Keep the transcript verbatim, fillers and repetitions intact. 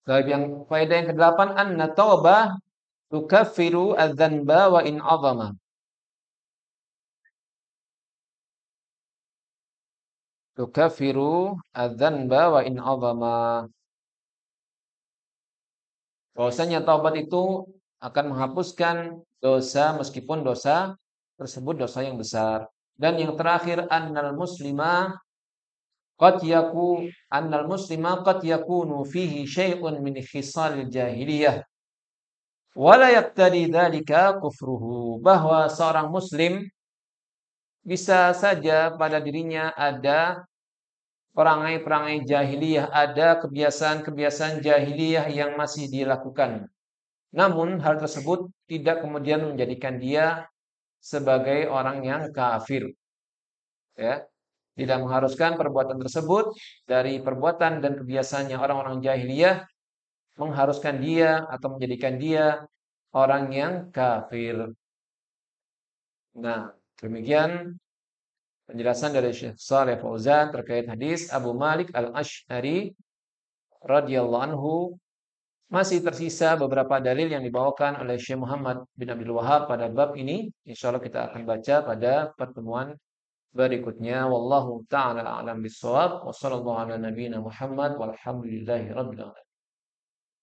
Baik, yang faedah yang kedelapan, anna taubah tukaffiru adzanba wa in azama. Tukaffiru adzanba wa in azama. Bahwasanya taubat itu akan menghapuskan dosa meskipun dosa tersebut dosa yang besar. Dan yang terakhir, annal muslima qad yaku annal muslima qad yakunu fihi syai'un min khisalil jahiliyah wala yaqtadi dzalika kufruhu, bahwa seorang muslim bisa saja pada dirinya ada perangai-perangai jahiliyah, ada kebiasaan-kebiasaan jahiliyah yang masih dilakukan. Namun hal tersebut tidak kemudian menjadikan dia sebagai orang yang kafir, ya. Tidak mengharuskan perbuatan tersebut dari perbuatan dan kebiasaannya orang-orang jahiliyah mengharuskan dia atau menjadikan dia orang yang kafir. Nah, demikian penjelasan dari Syekh Shalih Fauzan terkait hadis Abu Malik Al-Asy'ari radhiyallahu anhu. Masih tersisa beberapa dalil yang dibawakan oleh Syekh Muhammad bin Abdul Wahhab pada bab ini. Insyaallah kita akan baca pada pertemuan berikutnya. Wallahu taala a'lam bissawab. Wassallallahu ala nabiyyina Muhammad walhamdulillahi rabbil alamin.